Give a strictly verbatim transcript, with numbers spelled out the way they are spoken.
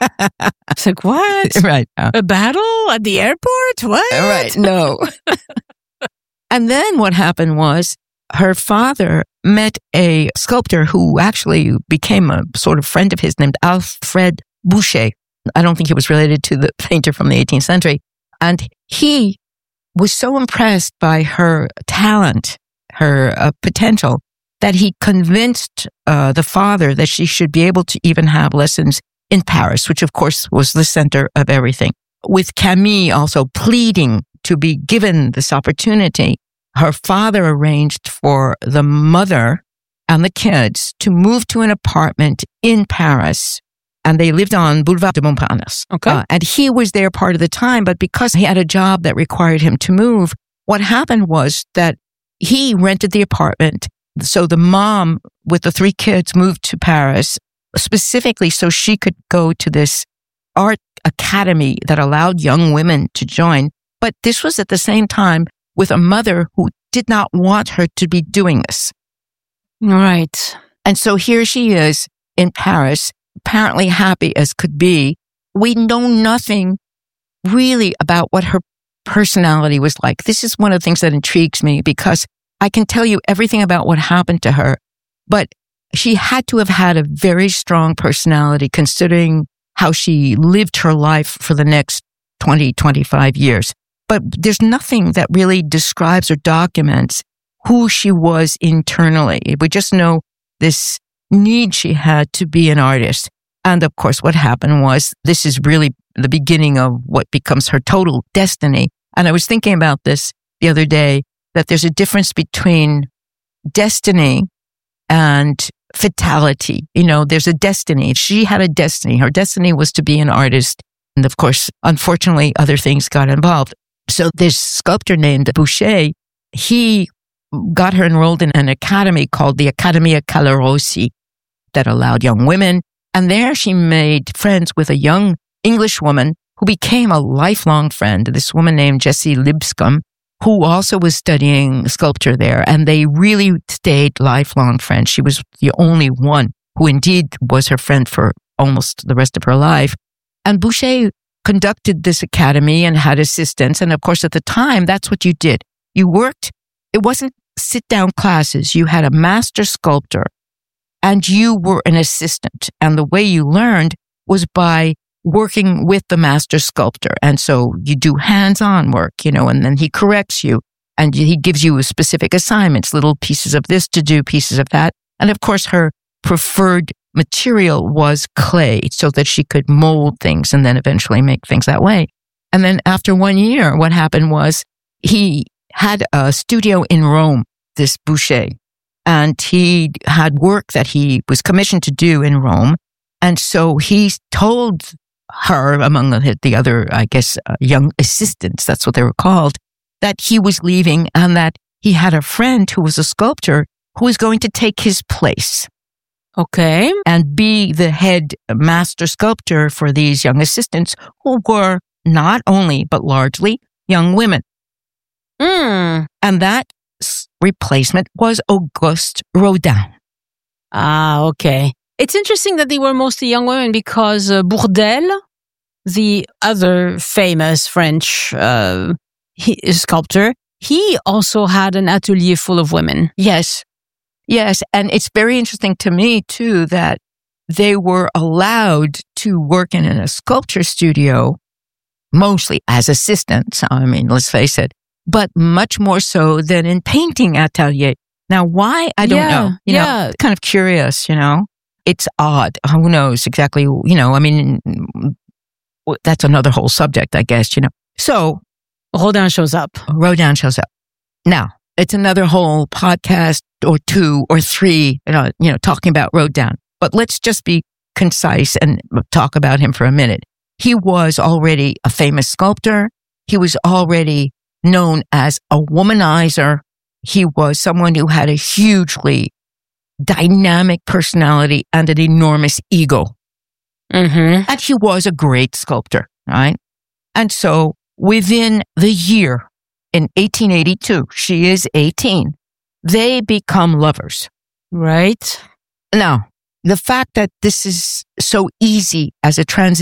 It's like, what? Right. Uh, A battle at the airport? What? right. No. And then what happened was her father met a sculptor who actually became a sort of friend of his named Alfred Boucher. I don't think he was related to the painter from the eighteenth century. And he was so impressed by her talent, her uh, potential, that he convinced uh, the father that she should be able to even have lessons in Paris, which of course was the center of everything. With Camille also pleading to be given this opportunity, her father arranged for the mother and the kids to move to an apartment in Paris. And they lived on Boulevard de Montparnasse. Okay. Uh, and he was there part of the time, but because he had a job that required him to move, what happened was that he rented the apartment. So the mom with the three kids moved to Paris specifically so she could go to this art academy that allowed young women to join. But this was at the same time with a mother who did not want her to be doing this. Right. And so here she is in Paris, apparently happy as could be. We know nothing really about what her personality was like. This is one of the things that intrigues me because I can tell you everything about what happened to her, but she had to have had a very strong personality considering how she lived her life for the next twenty, twenty-five years. But there's nothing that really describes or documents who she was internally. We just know this need she had to be an artist. And of course, what happened was this is really the beginning of what becomes her total destiny. And I was thinking about this the other day, that there's a difference between destiny and fatality. You know, there's a destiny. She had a destiny. Her destiny was to be an artist. And of course, unfortunately, other things got involved. So this sculptor named Boucher, he got her enrolled in an academy called the Accademia Calarossi that allowed young women. And there she made friends with a young English woman who became a lifelong friend, this woman named Jessie Lipscomb, who also was studying sculpture there. And they really stayed lifelong friends. She was the only one who indeed was her friend for almost the rest of her life. And Boucher conducted this academy and had assistants. And of course, at the time, that's what you did. You worked. It wasn't sit-down classes. You had a master sculptor and you were an assistant. And the way you learned was by working with the master sculptor. And so you do hands-on work, you know, and then he corrects you and he gives you specific assignments, little pieces of this to do, pieces of that. And of course, her preferred material was clay so that she could mold things and then eventually make things that way. And then after one year, what happened was he had a studio in Rome, this Boucher, and he had work that he was commissioned to do in Rome. And so he told her, among the, the other, I guess, uh, young assistants, that's what they were called, that he was leaving and that he had a friend who was a sculptor who was going to take his place. Okay. And be the head master sculptor for these young assistants who were not only, but largely young women. Mm. And that replacement was Auguste Rodin. Ah, okay. It's interesting that they were mostly young women because uh, Bourdelle, the other famous French uh, he, sculptor, he also had an atelier full of women. Yes. Yes. And it's very interesting to me, too, that they were allowed to work in a sculpture studio, mostly as assistants. I mean, let's face it, but much more so than in painting atelier. Now, why? I don't yeah, know. You yeah. know, kind of curious, you know. It's odd. Who knows exactly, you know, I mean, that's another whole subject, I guess, you know. So Rodin shows up. Rodin shows up. Now, it's another whole podcast or two or three, you know, you know, talking about Rodin. But let's just be concise and talk about him for a minute. He was already a famous sculptor. He was already known as a womanizer. He was someone who had a hugely dynamic personality and an enormous ego. Mm-hmm. And he was a great sculptor, right? And so within the year, in eighteen eighty-two, she is eighteen, they become lovers. Right. Now, the fact that this is so easy as a transition